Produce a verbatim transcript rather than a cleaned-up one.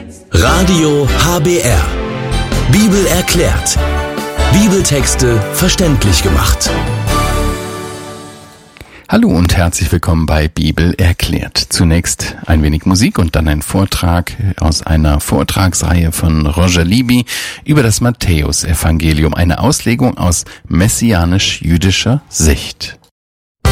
Radio H B R. Bibel erklärt. Bibeltexte verständlich gemacht. Hallo und herzlich willkommen bei Bibel erklärt. Zunächst ein wenig Musik und dann ein Vortrag aus einer Vortragsreihe von Roger Libby über das Matthäusevangelium, eine Auslegung aus messianisch-jüdischer Sicht.